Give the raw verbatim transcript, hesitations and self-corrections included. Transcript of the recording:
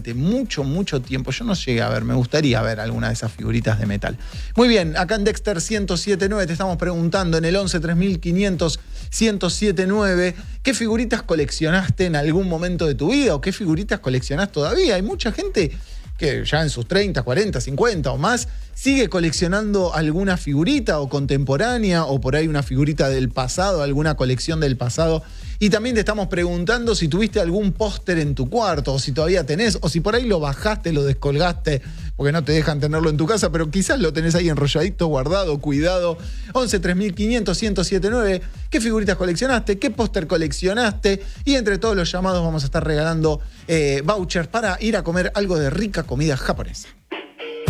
durante mucho, mucho tiempo. Yo no llegué a ver, me gustaría ver alguna de esas figuritas de metal. Muy bien, acá en Dexter ciento siete nueve te estamos preguntando en el once tres mil quinientos ciento siete nueve ¿qué figuritas coleccionaste en algún momento de tu vida o qué figuritas coleccionás todavía? Hay mucha gente que ya en sus treinta, cuarenta, cincuenta o más sigue coleccionando alguna figurita o contemporánea o por ahí una figurita del pasado, alguna colección del pasado. Y también te estamos preguntando si tuviste algún póster en tu cuarto o si todavía tenés o si por ahí lo bajaste, lo descolgaste porque no te dejan tenerlo en tu casa, pero quizás lo tenés ahí enrolladito, guardado, cuidado. once tres mil quinientos ciento siete nueve ¿qué figuritas coleccionaste? ¿Qué póster coleccionaste? Y entre todos los llamados vamos a estar regalando eh, vouchers para ir a comer algo de rica comida japonesa.